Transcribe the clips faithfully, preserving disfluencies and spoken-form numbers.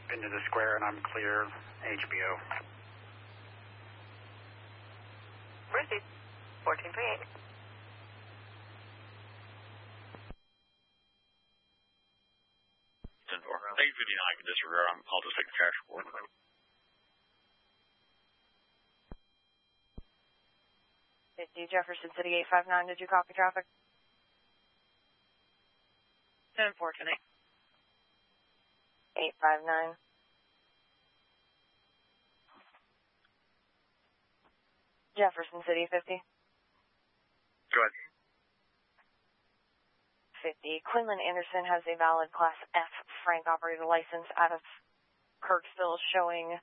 into the square and I'm clear, H B O. Proceed. fourteen twenty-eight. ten four. eight fifty-nine, can disregard. I'm, I'll just take the cash report. fifty, Jefferson City eight five nine, did you copy traffic? ten four tonight. eight five nine. Jefferson City fifty. Go ahead. fifty. Quinlan Anderson has a valid Class F Frank operator license out of Kirksville showing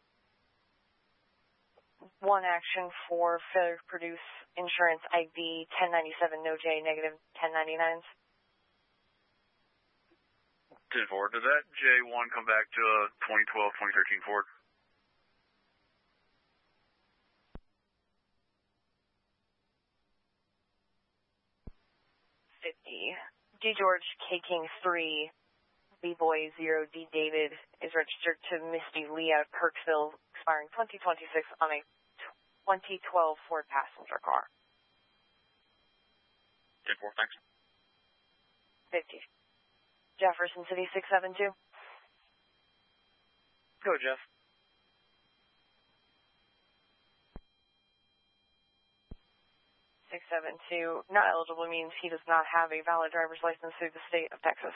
one action for failure to produce insurance I D ten ninety-seven, no J, negative ten ninety-nines. ten four. Did that J one come back to a twenty twelve, twenty thirteen Ford? fifty. D. George K. King three, B-Boy zero D. David is registered to Misty Lee out of Kirksville, expiring twenty twenty-six on a twenty twelve Ford passenger car. ten four, thanks. fifty. Jefferson City six seven two. Go, Jeff. six seven two. Not eligible means he does not have a valid driver's license through the state of Texas.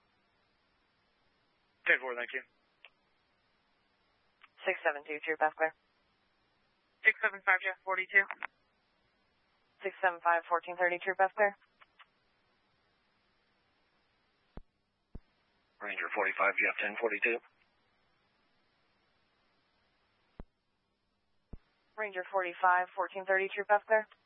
ten four, thank you. six seven two, True Path Clear. six seven five, Jeff forty-two. six seven five, fourteen thirty, True Path Clear. Ranger forty-five, Jeff ten forty-two. Ranger forty-five, fourteen thirty, True Path Clear.